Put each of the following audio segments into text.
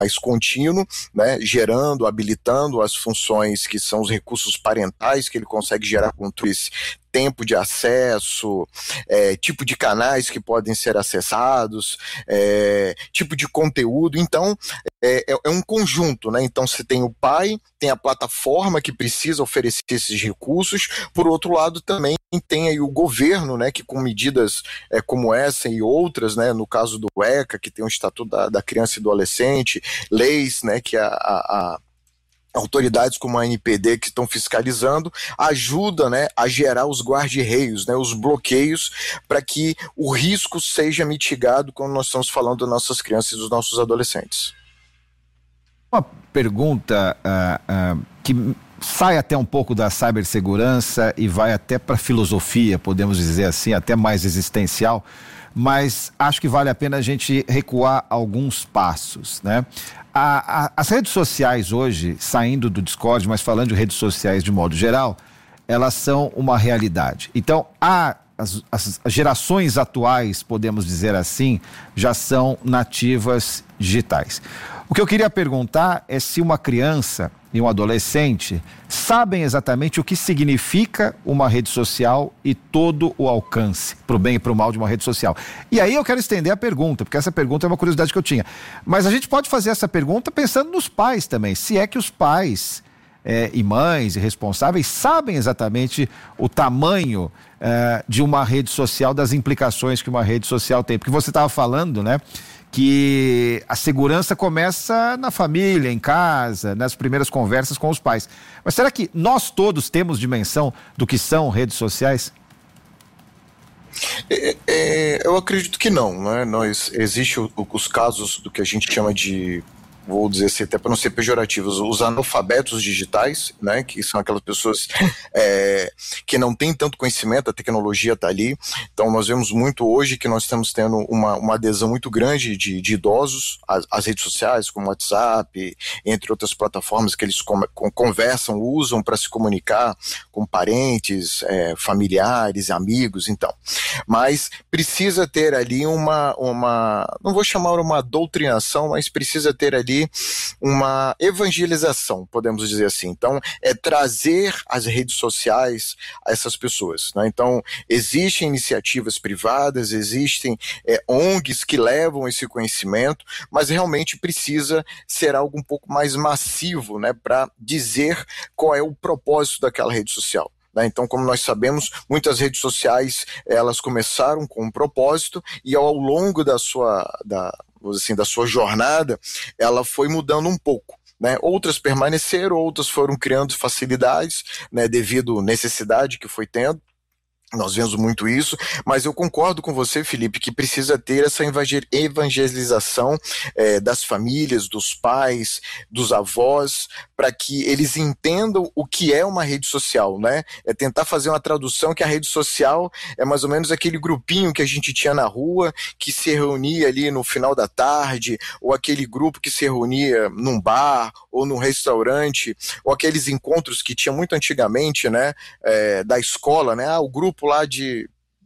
mais contínuo, né, gerando, habilitando as funções que são os recursos parentais que ele consegue gerar com esse tempo de acesso, tipo de canais que podem ser acessados, tipo de conteúdo. Então, é um conjunto, né? Então, você tem o pai, tem a plataforma que precisa oferecer esses recursos, por outro lado, também tem aí o governo, né, que com medidas como essa e outras, né, no caso do ECA, que tem o Estatuto da Criança e do Adolescente, leis, né, que autoridades como a ANPD que estão fiscalizando, ajuda, né, a gerar os guarda-reios, né, os bloqueios, para que o risco seja mitigado quando nós estamos falando das nossas crianças e dos nossos adolescentes. Uma pergunta que sai até um pouco da cibersegurança e vai até para filosofia, podemos dizer assim, até mais existencial, mas acho que vale a pena a gente recuar alguns passos, né? As redes sociais hoje, saindo do Discord, mas falando de redes sociais de modo geral, elas são uma realidade. Então, as gerações atuais, podemos dizer assim, já são nativas digitais. O que eu queria perguntar é se uma criança e um adolescente sabem exatamente o que significa uma rede social e todo o alcance, para o bem e para o mal de uma rede social. E aí eu quero estender a pergunta, porque essa pergunta é uma curiosidade que eu tinha. Mas a gente pode fazer essa pergunta pensando nos pais também, se é que os pais e mães e responsáveis sabem exatamente o tamanho de uma rede social, das implicações que uma rede social tem. Porque você estava falando, né, que a segurança começa na família, em casa, nas primeiras conversas com os pais. Mas será que nós todos temos dimensão do que são redes sociais? Eu acredito que não, né? Existem os casos do que a gente chama de, vou dizer assim, até para não ser pejorativos, os analfabetos digitais, né, que são aquelas pessoas que não têm tanto conhecimento, a tecnologia está ali. Então nós vemos muito hoje que nós estamos tendo uma adesão muito grande de idosos às redes sociais, como WhatsApp, entre outras plataformas que eles conversam, usam para se comunicar com parentes, familiares, amigos, então. Mas precisa ter ali não vou chamar uma doutrinação, mas precisa ter ali uma evangelização, podemos dizer assim. Então, é trazer as redes sociais a essas pessoas, né? Então, existem iniciativas privadas, existem ONGs que levam esse conhecimento, mas realmente precisa ser algo um pouco mais massivo, né, para dizer qual é o propósito daquela rede social. Então, como nós sabemos, muitas redes sociais elas começaram com um propósito e ao longo da sua jornada, ela foi mudando um pouco, né? Outras permaneceram, outras foram criando facilidades, né, devido à necessidade que foi tendo. Nós vemos muito isso, mas eu concordo com você, Felipe, que precisa ter essa evangelização das famílias, dos pais, dos avós, para que eles entendam o que é uma rede social, né? É tentar fazer uma tradução que a rede social é mais ou menos aquele grupinho que a gente tinha na rua, que se reunia ali no final da tarde, ou aquele grupo que se reunia num bar, ou num restaurante, ou aqueles encontros que tinha muito antigamente, né? Da escola, né? O grupo lá de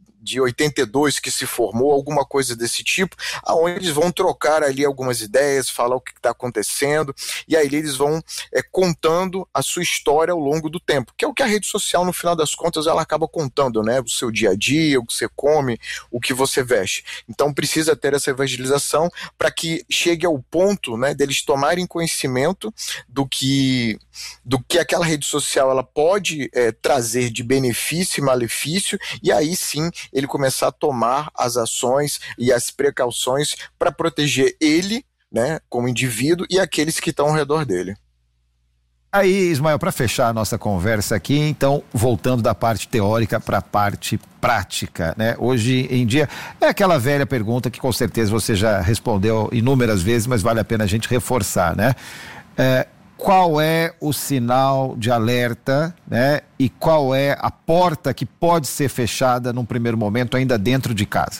82 que se formou, alguma coisa desse tipo, aonde eles vão trocar ali algumas ideias, falar o que está acontecendo, e aí eles vão contando a sua história ao longo do tempo, que é o que a rede social, no final das contas, ela acaba contando, né? O seu dia a dia, o que você come, o que você veste. Então precisa ter essa evangelização para que chegue ao ponto, né, deles tomarem conhecimento do que aquela rede social ela pode trazer de benefício e malefício, e aí sim ele começar a tomar as ações e as precauções para proteger ele, né, como indivíduo, e aqueles que estão ao redor dele. Aí, Ismael, para fechar a nossa conversa aqui, então, voltando da parte teórica para a parte prática, né? Hoje em dia, é aquela velha pergunta que com certeza você já respondeu inúmeras vezes, mas vale a pena a gente reforçar, né? Qual é o sinal de alerta, né? E qual é a porta que pode ser fechada num primeiro momento ainda dentro de casa?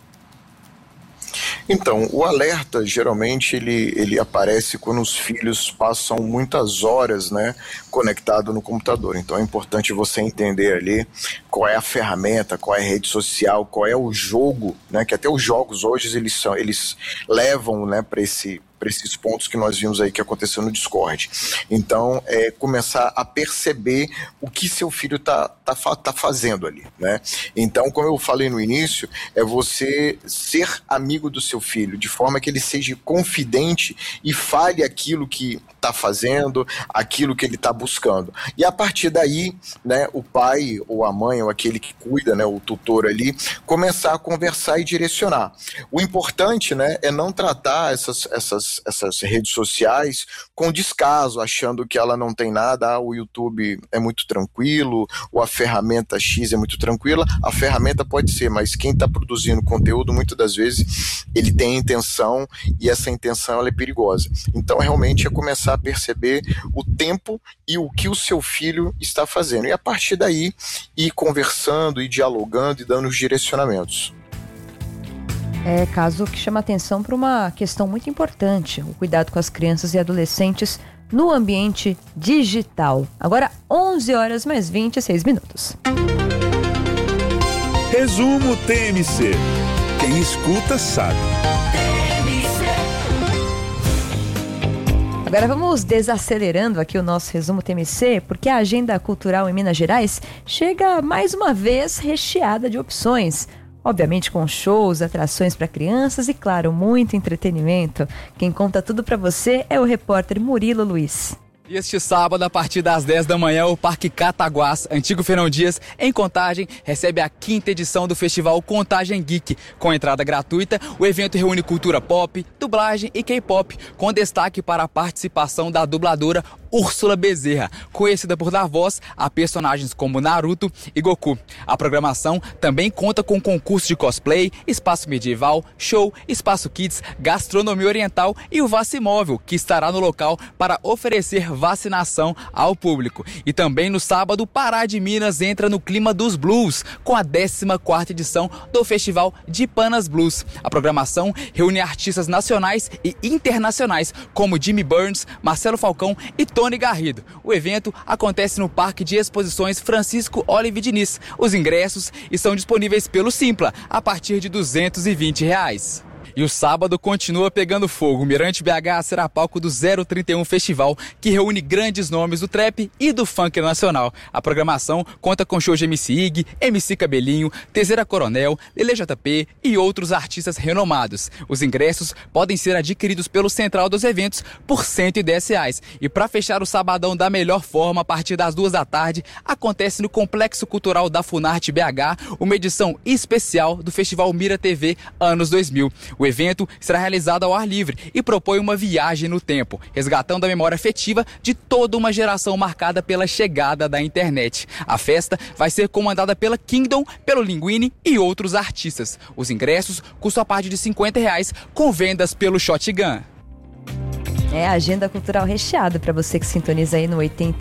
Então, o alerta geralmente ele aparece quando os filhos passam muitas horas, né, conectado no computador. Então é importante você entender ali qual é a ferramenta, qual é a rede social, qual é o jogo, né, que até os jogos hoje eles levam, né, para para esses pontos que nós vimos aí que aconteceu no Discord. Então, começar a perceber o que seu filho tá fazendo ali, né? Então, como eu falei no início, é você ser amigo do seu filho, de forma que ele seja confidente e fale aquilo que está fazendo, aquilo que ele está buscando. E a partir daí, né, o pai ou a mãe ou aquele que cuida, né, o tutor ali, começar a conversar e direcionar. O importante, né, é não tratar essas redes sociais com descaso, achando que ela não tem nada, o YouTube é muito tranquilo, ou a ferramenta X é muito tranquila. A ferramenta pode ser, mas quem está produzindo conteúdo, muitas das vezes, ele tem intenção, e essa intenção ela é perigosa. Então, realmente, é começar a perceber o tempo e o que o seu filho está fazendo. E a partir daí, ir conversando, ir dialogando e dando os direcionamentos. É caso que chama atenção para uma questão muito importante, o cuidado com as crianças e adolescentes no ambiente digital. Agora, 11 horas mais 26 minutos. Resumo TMC. Quem escuta sabe. Agora vamos desacelerando aqui o nosso resumo TMC, porque a agenda cultural em Minas Gerais chega mais uma vez recheada de opções. Obviamente com shows, atrações para crianças e, claro, muito entretenimento. Quem conta tudo para você é o repórter Murilo Luiz. E este sábado, a partir das 10 da manhã, o Parque Cataguás, antigo Fernão Dias, em Contagem, recebe a 5ª edição do festival Contagem Geek. Com entrada gratuita, o evento reúne cultura pop, dublagem e K-pop, com destaque para a participação da dubladora Úrsula Bezerra, conhecida por dar voz a personagens como Naruto e Goku. A programação também conta com concurso de cosplay, espaço medieval, show, espaço kids, gastronomia oriental e o Vacimóvel, que estará no local para oferecer vacinação ao público. E também no sábado, Pará de Minas entra no clima dos blues, com a 14ª edição do Festival de Panas Blues. A programação reúne artistas nacionais e internacionais, como Jimmy Burns, Marcelo Falcão e Tony Garrido. O evento acontece no Parque de Exposições Francisco Olive Diniz. Os ingressos estão disponíveis pelo Simpla, a partir de R$ 220. E o sábado continua pegando fogo. O Mirante BH será palco do 031 Festival, que reúne grandes nomes do trap e do funk nacional. A programação conta com shows de MC Ig, MC Cabelinho, Tezeira Coronel, Lele JP e outros artistas renomados. Os ingressos podem ser adquiridos pelo Central dos Eventos por R$ 110. E para fechar o sabadão da melhor forma, a partir das 2 da tarde, acontece no Complexo Cultural da Funarte BH uma edição especial do Festival Mira TV Anos 2000. O evento será realizado ao ar livre e propõe uma viagem no tempo, resgatando a memória afetiva de toda uma geração marcada pela chegada da internet. A festa vai ser comandada pela Kingdom, pelo Linguini e outros artistas. Os ingressos custam a partir de R$ 50, com vendas pelo Shotgun. É a agenda cultural recheada para você que sintoniza aí no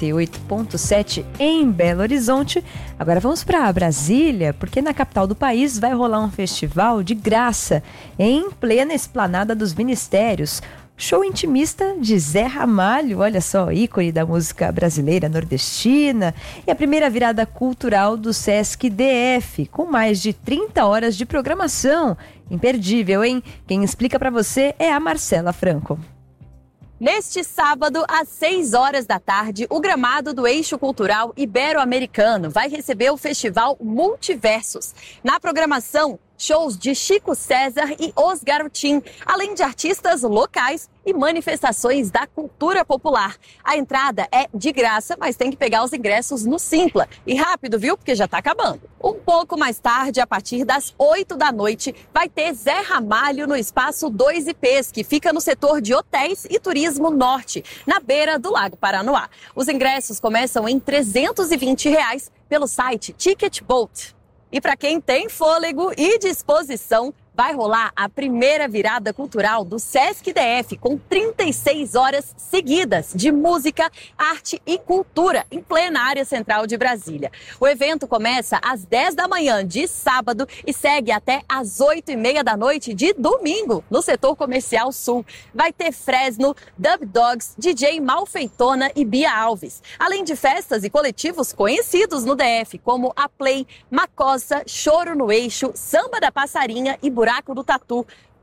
88.7 em Belo Horizonte. Agora vamos para Brasília, porque na capital do país vai rolar um festival de graça em plena esplanada dos Ministérios. Show intimista de Zé Ramalho, olha só, ícone da música brasileira nordestina, e a primeira virada cultural do Sesc DF, com mais de 30 horas de programação. Imperdível, hein? Quem explica para você é a Marcela Franco. Neste sábado, às 6 horas da tarde, o gramado do Eixo Cultural Ibero-Americano vai receber o Festival Multiversos. Na programação, shows de Chico César e Os Garotim, além de artistas locais e manifestações da cultura popular. A entrada é de graça, mas tem que pegar os ingressos no Simpla. E rápido, viu? Porque já está acabando. Um pouco mais tarde, a partir das 8 da noite, vai ter Zé Ramalho no Espaço 2IPs, que fica no setor de hotéis e turismo norte, na beira do Lago Paranoá. Os ingressos começam em R$ 320 pelo site Ticketbolt. E para quem tem fôlego e disposição, vai rolar a primeira virada cultural do Sesc DF, com 36 horas seguidas de música, arte e cultura em plena área central de Brasília. O evento começa às 10 da manhã de sábado e segue até às 8h30 da noite de domingo, no setor comercial sul. Vai ter Fresno, Dub Dogs, DJ Malfeitona e Bia Alves, além de festas e coletivos conhecidos no DF, como a Play, Macossa, Choro no Eixo, Samba da Passarinha e Buraco do Tatu.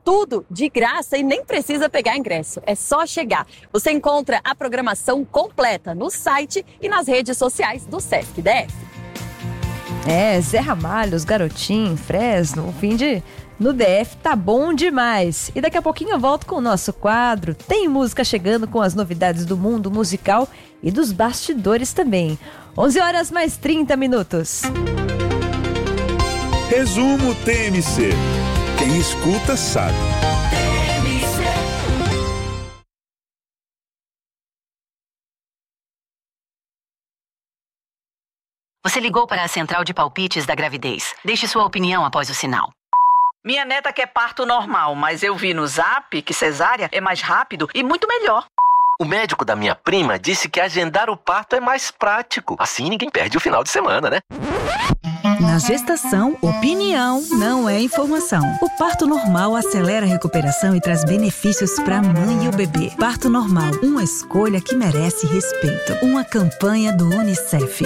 tudo de graça e nem precisa pegar ingresso. É só chegar. Você encontra a programação completa no site e nas redes sociais do Sesc DF. Zé Ramalho, os Garotinhos, Fresno, o fim de... no DF tá bom demais. E daqui a pouquinho eu volto com o nosso quadro. Tem música chegando com as novidades do mundo musical e dos bastidores também. 11h mais 30. Resumo TMC. Quem escuta sabe. Você ligou para a central de palpites da gravidez. Deixe sua opinião após o sinal. Minha neta quer parto normal, mas eu vi no Zap que cesárea é mais rápido e muito melhor. O médico da minha prima disse que agendar o parto é mais prático. Assim ninguém perde o final de semana, né? Na gestação, opinião não é informação. O parto normal acelera a recuperação e traz benefícios para a mãe e o bebê. Parto normal, uma escolha que merece respeito. Uma campanha do UNICEF.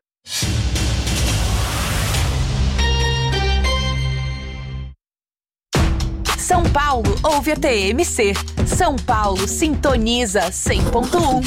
São Paulo ouve a TMC. São Paulo sintoniza 100.1.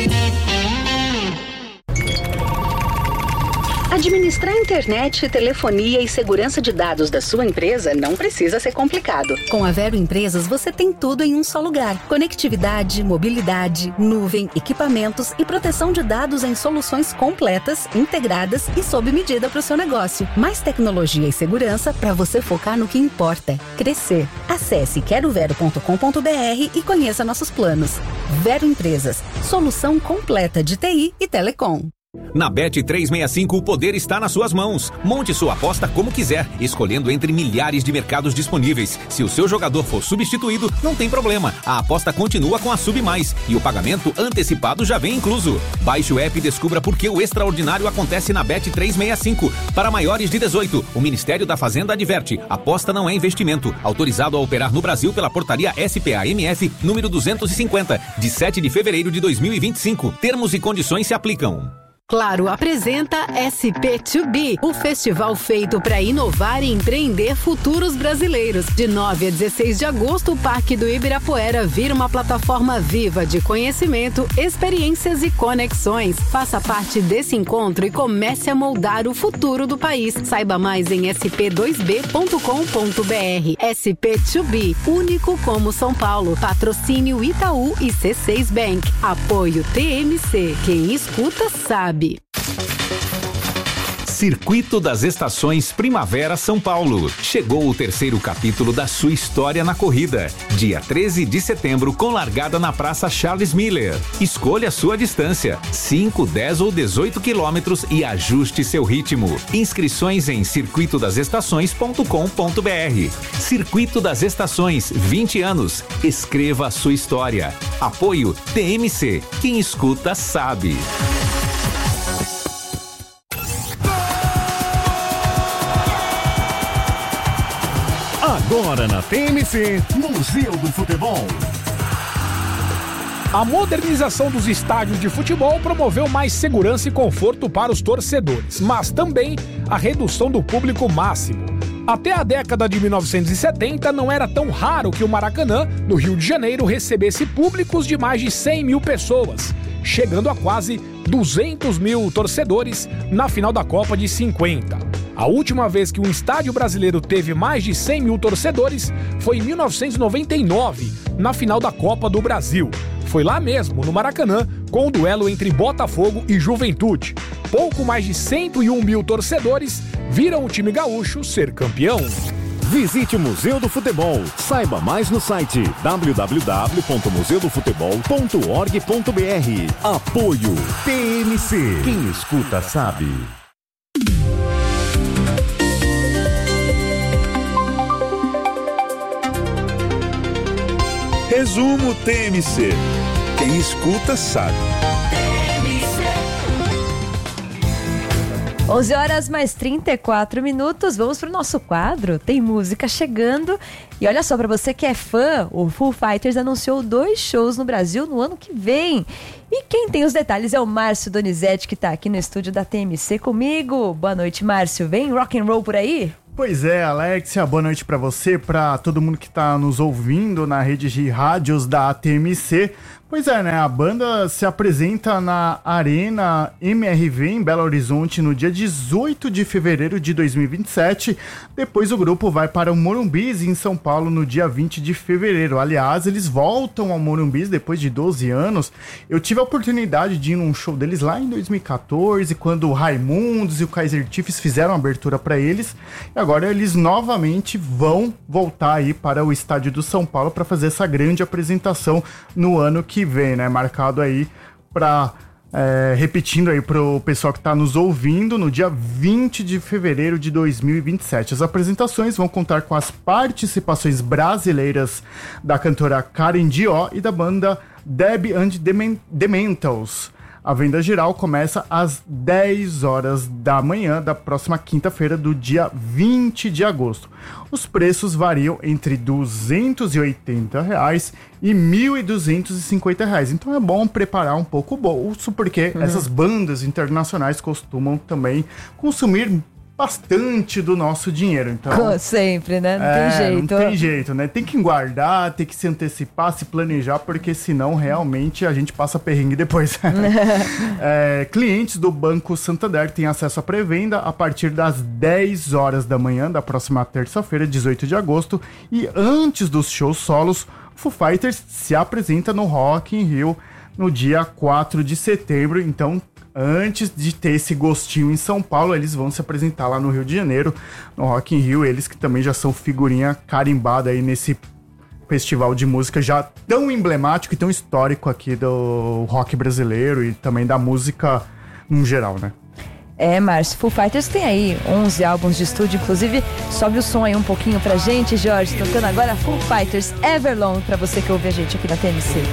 Administrar internet, telefonia e segurança de dados da sua empresa não precisa ser complicado. Com a Vero Empresas, você tem tudo em um só lugar. Conectividade, mobilidade, nuvem, equipamentos e proteção de dados em soluções completas, integradas e sob medida para o seu negócio. Mais tecnologia e segurança para você focar no que importa: crescer. Acesse querovero.com.br e conheça nossos planos. Vero Empresas, solução completa de TI e telecom. Na Bet365 o poder está nas suas mãos. Monte sua aposta como quiser, escolhendo entre milhares de mercados disponíveis. Se o seu jogador for substituído, não tem problema. A aposta continua com a Sub Mais e o pagamento antecipado já vem incluso. Baixe o app e descubra por que o extraordinário acontece na Bet365. Para maiores de 18, o Ministério da Fazenda adverte: aposta não é investimento. Autorizado a operar no Brasil pela portaria SPAMF número 250, de 7 de fevereiro de 2025. Termos e condições se aplicam. Claro apresenta SP2B, o festival feito para inovar e empreender futuros brasileiros. De 9 a 16 de agosto, o Parque do Ibirapuera vira uma plataforma viva de conhecimento, experiências e conexões. Faça parte desse encontro e comece a moldar o futuro do país. Saiba mais em sp2b.com.br. SP2B, único como São Paulo. Patrocínio Itaú e C6 Bank. Apoio TMC. Quem escuta sabe. Circuito das Estações Primavera São Paulo. Chegou o terceiro capítulo da sua história na corrida. Dia 13 de setembro, com largada na Praça Charles Miller. Escolha a sua distância: 5, 10 ou 18 quilômetros e ajuste seu ritmo. Inscrições em circuitodasestações.com.br. Circuito das Estações, 20 anos. Escreva a sua história. Apoio TMC. Quem escuta sabe. Agora na TMC, Museu do Futebol. A modernização dos estádios de futebol promoveu mais segurança e conforto para os torcedores, mas também a redução do público máximo. Até a década de 1970, não era tão raro que o Maracanã, no Rio de Janeiro, recebesse públicos de mais de 100 mil pessoas, chegando a quase 200 mil torcedores na final da Copa de 50. A última vez que um estádio brasileiro teve mais de 100 mil torcedores foi em 1999, na final da Copa do Brasil. Foi lá mesmo, no Maracanã, com o duelo entre Botafogo e Juventude. Pouco mais de 101 mil torcedores viram o time gaúcho ser campeão. Visite o Museu do Futebol. Saiba mais no site www.museudofutebol.org.br. Apoio TMC. Quem escuta sabe. Resumo TMC. Quem escuta sabe. 11h mais 34. Vamos pro nosso quadro. Tem música chegando. E olha só, pra você que é fã, o Foo Fighters anunciou 2 shows no Brasil no ano que vem. E quem tem os detalhes é o Márcio Donizete, que tá aqui no estúdio da TMC comigo. Boa noite, Márcio. Vem rock and roll por aí? Pois é, Alexia, boa noite para você, para todo mundo que está nos ouvindo na rede de rádios da ATMC. Pois é, né? A banda se apresenta na Arena MRV em Belo Horizonte no dia 18 de fevereiro de 2027. Depois o grupo vai para o Morumbis em São Paulo no dia 20 de fevereiro. Aliás, eles voltam ao Morumbis depois de 12 anos. Eu tive a oportunidade de ir num show deles lá em 2014, quando o Raimundos e o Kaiser Chiefs fizeram a abertura para eles. E agora eles novamente vão voltar aí para o estádio do São Paulo para fazer essa grande apresentação no ano que vem, né? Marcado aí para, repetindo aí pro pessoal que tá nos ouvindo, no dia 20 de fevereiro de 2027. As apresentações vão contar com as participações brasileiras da cantora Karen Dió e da banda Debbie and the Mentals. A venda geral começa às 10 horas da manhã da próxima quinta-feira, do dia 20 de agosto. Os preços variam entre R$ 280 e R$ 1.250. Então é bom preparar um pouco o bolso, porque essas bandas internacionais costumam também consumir bastante do nosso dinheiro. Então, sempre, né? Não tem jeito. Não tem jeito, né? Tem que guardar, tem que se antecipar, se planejar, porque senão realmente a gente passa perrengue depois. Clientes do Banco Santander têm acesso à pré-venda a partir das 10 horas da manhã da próxima terça-feira, 18 de agosto. E antes dos shows solos, o Foo Fighters se apresenta no Rock in Rio no dia 4 de setembro. Então, antes de ter esse gostinho em São Paulo, eles vão se apresentar lá no Rio de Janeiro, no Rock in Rio. Eles que também já são figurinha carimbada aí nesse festival de música já tão emblemático e tão histórico aqui do rock brasileiro e também da música no geral, né? Márcio, Foo Fighters tem aí 11 álbuns de estúdio, inclusive sobe o som aí um pouquinho pra gente, Jorge, tocando agora Foo Fighters Everlong, pra você que ouve a gente aqui na TMC.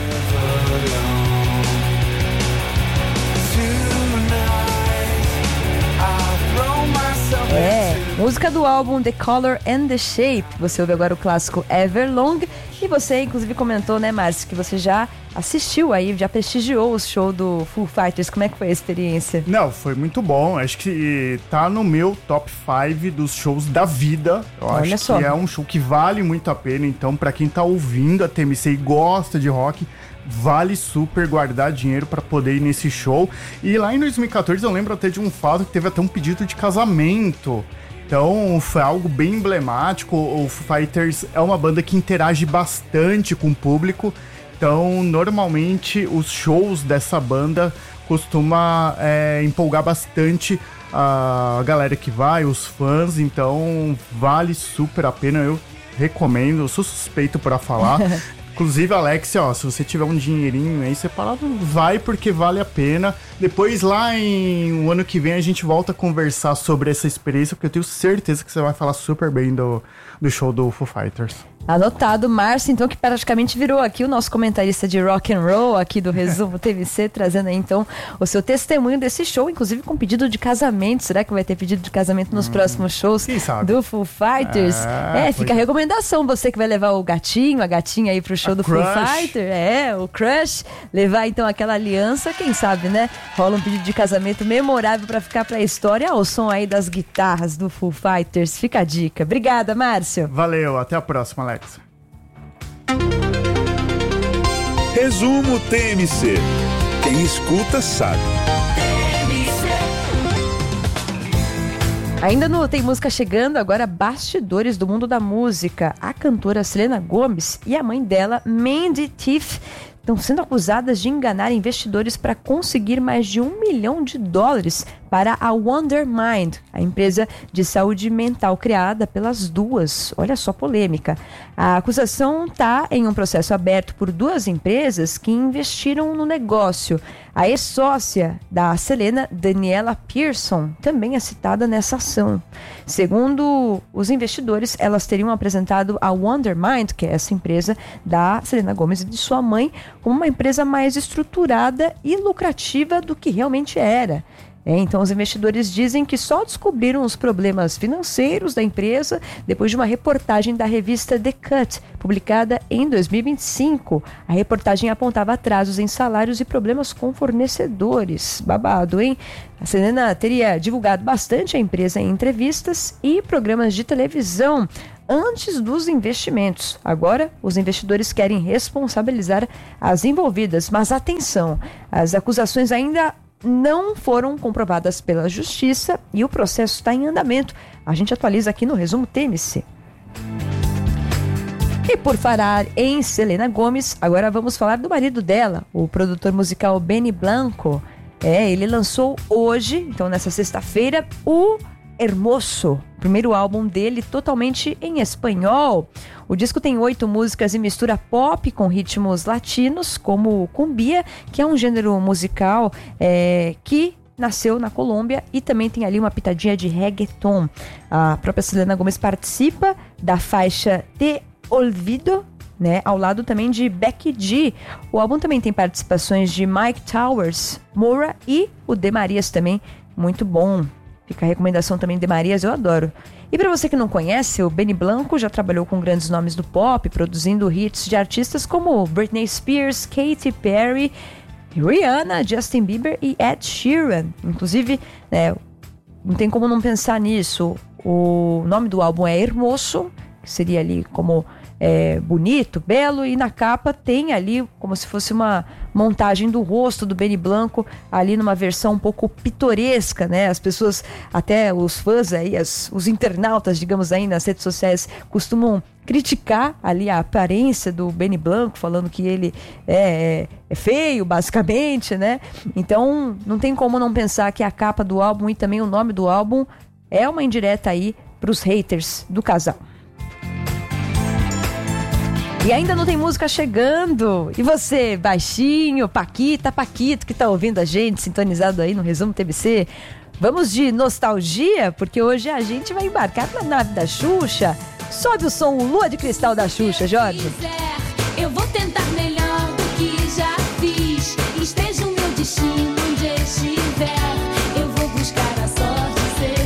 Música do álbum The Color and the Shape. Você ouve agora o clássico Everlong. E você, inclusive, comentou, né, Márcio, que você já assistiu aí, já prestigiou o show do Foo Fighters. Como é que foi a experiência? Não, foi muito bom. Acho que tá no meu top 5 dos shows da vida. Eu acho que é um show que vale muito a pena. Então, pra quem tá ouvindo a TMC e gosta de rock, vale super guardar dinheiro para poder ir nesse show. E lá em 2014 eu lembro até de um fato que teve até um pedido de casamento. Então foi algo bem emblemático. O Foo Fighters é uma banda que interage bastante com o público. Então normalmente os shows dessa banda costuma empolgar bastante a galera que vai, os fãs. Então vale super a pena, eu recomendo. Eu sou suspeito para falar. Inclusive, Alexia, se você tiver um dinheirinho aí separado, vai, porque vale a pena. Depois, lá o ano que vem, a gente volta a conversar sobre essa experiência, porque eu tenho certeza que você vai falar super bem do show do Foo Fighters. Anotado, Márcio, então, que praticamente virou aqui o nosso comentarista de rock and roll aqui do Resumo TMC, trazendo aí, então, o seu testemunho desse show, inclusive com pedido de casamento. Será que vai ter pedido de casamento nos próximos shows do Foo Fighters? Fica a recomendação, você que vai levar o gatinho, a gatinha aí pro show do Foo Fighters, o crush, levar então aquela aliança, quem sabe, né? Rola um pedido de casamento memorável pra ficar pra história. O som aí das guitarras do Foo Fighters, fica a dica. Obrigada, Márcio. Valeu, até a próxima, Alex. Resumo TMC. Quem escuta sabe. Ainda no Tem Música Chegando, agora bastidores do mundo da música. A cantora Selena Gomez e a mãe dela, Mandy Tiff, estão sendo acusadas de enganar investidores para conseguir mais de $1 milhão para a Wonder Mind, a empresa de saúde mental criada pelas duas. Olha só a polêmica. A acusação está em um processo aberto por duas empresas que investiram no negócio. A ex-sócia da Selena, Daniela Pearson, também é citada nessa ação. Segundo os investidores, elas teriam apresentado a Wonder Mind, que é essa empresa da Selena Gomez e de sua mãe, como uma empresa mais estruturada e lucrativa do que realmente era. Então os investidores dizem que só descobriram os problemas financeiros da empresa depois de uma reportagem da revista The Cut, publicada em 2025. A reportagem apontava atrasos em salários e problemas com fornecedores. Babado, hein? A Selena teria divulgado bastante a empresa em entrevistas e programas de televisão antes dos investimentos. Agora, os investidores querem responsabilizar as envolvidas, mas atenção, as acusações ainda não foram comprovadas pela justiça e o processo está em andamento. A gente atualiza aqui no Resumo TMC. E por falar em Selena Gomez, agora vamos falar do marido dela, o produtor musical Benny Blanco. Ele lançou hoje, então nessa sexta-feira, o Hermoso, primeiro álbum dele totalmente em espanhol. O disco tem 8 músicas e mistura pop com ritmos latinos, como cumbia, que é um gênero musical que nasceu na Colômbia, e também tem ali uma pitadinha de reggaeton. A própria Selena Gomez participa da faixa Te Olvido, ao lado também de Becky G. O álbum também tem participações de Mike Towers, Moura e o De Marias também, muito bom. Fica a recomendação também de Marias, eu adoro. E para você que não conhece, o Benny Blanco já trabalhou com grandes nomes do pop, produzindo hits de artistas como Britney Spears, Katy Perry, Rihanna, Justin Bieber e Ed Sheeran. Inclusive, não tem como não pensar nisso. O nome do álbum é Hermoso, que seria ali como bonito, belo, e na capa tem ali como se fosse uma montagem do rosto do Benny Blanco, ali numa versão um pouco pitoresca, As pessoas, até os fãs aí, os internautas, digamos aí, nas redes sociais, costumam criticar ali a aparência do Benny Blanco, falando que ele é feio, basicamente, Então, não tem como não pensar que a capa do álbum e também o nome do álbum é uma indireta aí pros haters do casal. E ainda não tem música chegando. E você, baixinho, Paquito, que tá ouvindo a gente, sintonizado aí no Resumo TBC. Vamos de nostalgia, porque hoje a gente vai embarcar na nave da Xuxa. Sobe o som Lua de Cristal da Xuxa, Jorge. Eu vou tentar melhor do que já fiz. Esteja o meu destino onde estiver. Eu vou buscar a sorte de ser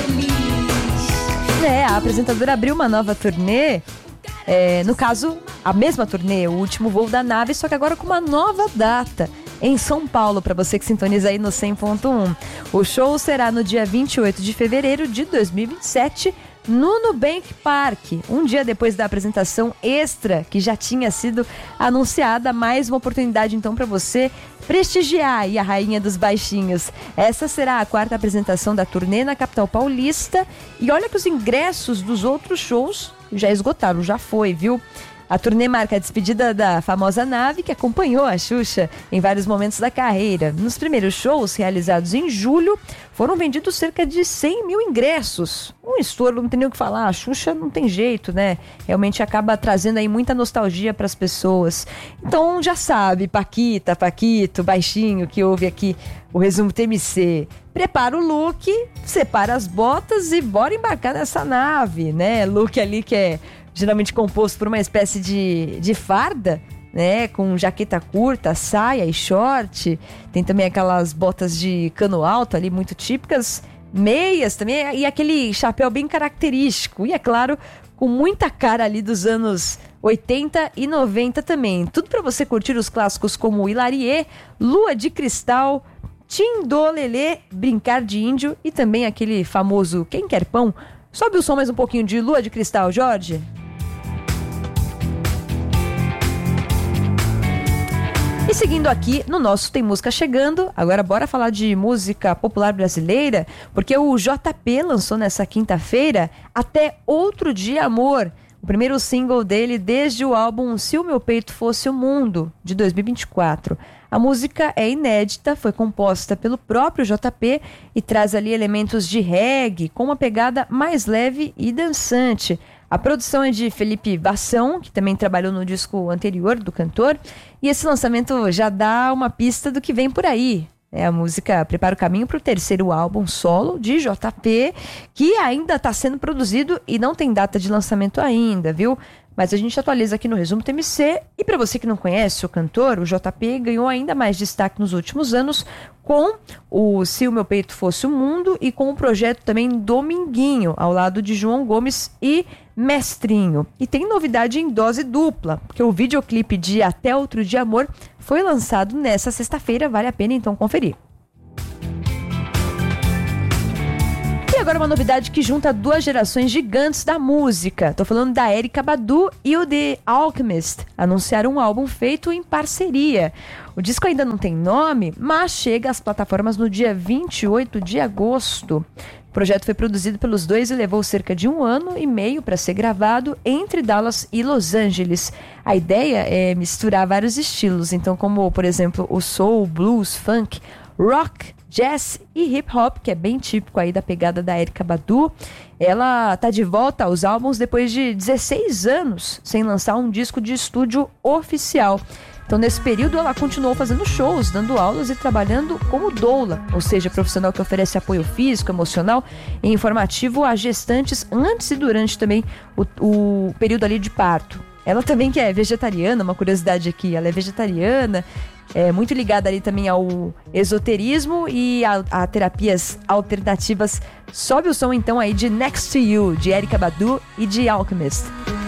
feliz. A apresentadora abriu uma nova turnê. No caso, a mesma turnê, o último voo da nave, só que agora com uma nova data, em São Paulo, para você que sintoniza aí no 100.1. O show será no dia 28 de fevereiro de 2027, no Nubank Park, um dia depois da apresentação extra que já tinha sido anunciada. Mais uma oportunidade então para você prestigiar aí a rainha dos baixinhos. Essa será a 4ª apresentação da turnê na capital paulista, e olha que os ingressos dos outros shows já esgotaram, já foi, viu? A turnê marca a despedida da famosa nave que acompanhou a Xuxa em vários momentos da carreira. Nos primeiros shows, realizados em julho, foram vendidos cerca de 100 mil ingressos. Um estouro, não tem nem o que falar. A Xuxa não tem jeito, Realmente acaba trazendo aí muita nostalgia para as pessoas. Então já sabe, Paquito, baixinho, que ouve aqui o Resumo TMC. Prepara o look, separa as botas e bora embarcar nessa nave, Look ali que é geralmente composto por uma espécie de farda, com jaqueta curta, saia e short. Tem também aquelas botas de cano alto ali, muito típicas, meias também, e aquele chapéu bem característico. E é claro, com muita cara ali dos anos 80 e 90 também. Tudo para você curtir os clássicos como Hilarie, Lua de Cristal, Tindolelê, Brincar de Índio e também aquele famoso Quem Quer Pão. Sobe o som mais um pouquinho de Lua de Cristal, Jorge. E seguindo aqui no nosso Tem Música Chegando, agora bora falar de música popular brasileira, porque o JP lançou nessa quinta-feira Até Outro Dia Amor, o primeiro single dele desde o álbum Se o Meu Peito Fosse o Mundo, de 2024. A música é inédita, foi composta pelo próprio JP e traz ali elementos de reggae com uma pegada mais leve e dançante. A produção é de Felipe Vassão, que também trabalhou no disco anterior do cantor, e esse lançamento já dá uma pista do que vem por aí. A música prepara o caminho para o terceiro álbum solo de JP, que ainda está sendo produzido e não tem data de lançamento ainda, viu? Mas a gente atualiza aqui no Resumo TMC. E para você que não conhece o cantor, o JP ganhou ainda mais destaque nos últimos anos com o Se o Meu Peito Fosse o Mundo e com o projeto também Dominguinho, ao lado de João Gomes e Mestrinho. E tem novidade em dose dupla, porque o videoclipe de Até Outro Dia Amor foi lançado nessa sexta-feira, vale a pena então conferir. E agora uma novidade que junta duas gerações gigantes da música. Tô falando da Erykah Badu e o The Alchemist. Anunciaram um álbum feito em parceria. O disco ainda não tem nome, mas chega às plataformas no dia 28 de agosto. O projeto foi produzido pelos dois e levou cerca de 1 ano e meio para ser gravado entre Dallas e Los Angeles. A ideia é misturar vários estilos, então como, por exemplo, o soul, blues, funk, rock, jazz e hip hop, que é bem típico aí da pegada da Erykah Badu. Ela tá de volta aos álbuns depois de 16 anos sem lançar um disco de estúdio oficial. Então, nesse período, ela continuou fazendo shows, dando aulas e trabalhando como doula, ou seja, profissional que oferece apoio físico, emocional e informativo a gestantes antes e durante também o período ali de parto. Ela também que é vegetariana, uma curiosidade aqui, ela é vegetariana, é muito ligada ali também ao esoterismo e a terapias alternativas. Sobe o som então aí de Next to You, de Erykah Badu e de Alchemist.